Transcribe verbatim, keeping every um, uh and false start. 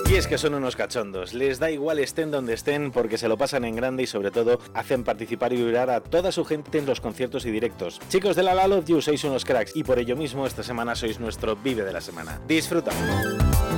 Y es que son unos cachondos, les da igual estén donde estén porque se lo pasan en grande y sobre todo hacen participar y vibrar a toda su gente en los conciertos y directos. Chicos de la La Love You, sois unos cracks y por ello mismo esta semana sois nuestro Vive de la Semana. ¡Disfruta!